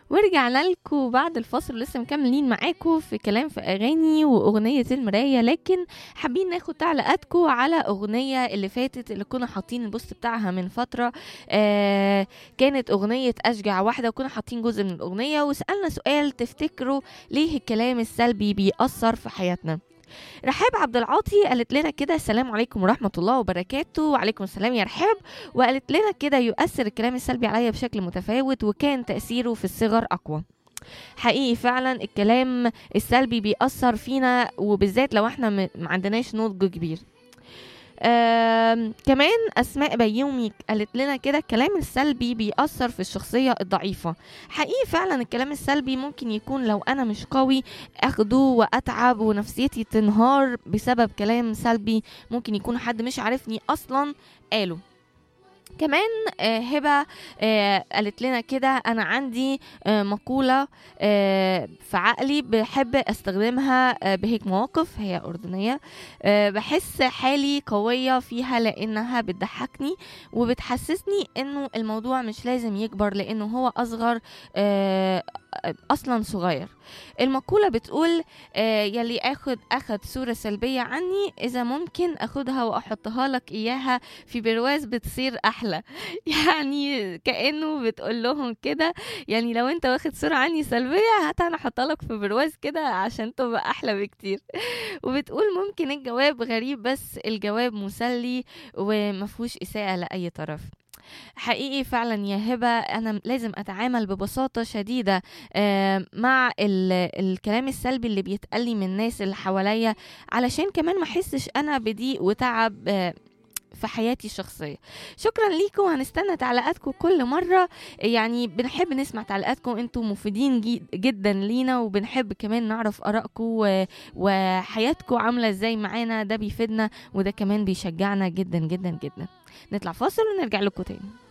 ورجعنا لكم بعد الفاصل، لسه مكملين معاكم في كلام في اغاني واغنيه المرايه. لكن حابين ناخد تعليقاتكم على اغنيه اللي فاتت اللي كنا حاطين البوست بتاعها من فتره. كانت اغنيه اشجع واحده، وكنا حاطين جزء من الاغنيه وسالنا سؤال: تفتكروا ليه الكلام السلبي بيأثر في حياتنا؟ رحاب عبد العاطي قالت لنا كده: السلام عليكم ورحمة الله وبركاته. وعليكم السلام يا رحاب. وقالت لنا كده: يؤثر الكلام السلبي عليا بشكل متفاوت، وكان تأثيره في الصغر أقوى. حقيقي فعلا الكلام السلبي بيأثر فينا، وبالذات لو احنا ما عندناش نضج كبير. كمان أسماء بيومي قالت لنا كده: الكلام السلبي بيأثر في الشخصية الضعيفة. حقيقي فعلا الكلام السلبي ممكن يكون لو أنا مش قوي أخده وأتعب ونفسيتي تنهار بسبب كلام سلبي ممكن يكون حد مش عارفني أصلا قاله. كمان هبة قالت لنا كده: أنا عندي مقولة في عقلي بحب أستخدمها بهيك مواقف. هي أردنية. بحس حالي قوية فيها لأنها بتضحكني وبتحسسني إنه الموضوع مش لازم يكبر لأنه هو أصغر أصلا صغير. المقولة بتقول: يلي أخد صورة سلبية عني، إذا ممكن أخدها وأحطها لك إياها في برواز بتصير أحلى. يعني كأنه بتقول لهم كده: يعني لو أنت واخد صورة عني سلبية، هات أنا أحطها لك في برواز كده عشان تبقى أحلى بكتير. وبتقول: ممكن الجواب غريب بس الجواب مسلي ومفهوش إساءة لأي طرف. حقيقي فعلا يا هبة أنا لازم أتعامل ببساطة شديدة مع الكلام السلبي اللي بيتقلي من الناس اللي حواليا، علشان كمان ما أحسش أنا بضيق وتعب في حياتي الشخصية. شكرا ليكم، هنستنى تعليقاتكم كل مرة. يعني بنحب نسمع تعليقاتكم، انتم مفيدين جدا لينا، وبنحب كمان نعرف آرائكم وحياتكم عاملة ازاي معانا. ده بيفيدنا وده كمان بيشجعنا جدا جدا جدا. نطلع فاصل ونرجع لكم تاني.